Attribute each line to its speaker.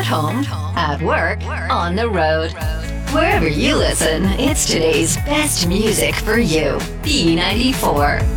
Speaker 1: home, at work, on the road. Wherever you listen, it's today's best music for you. B94.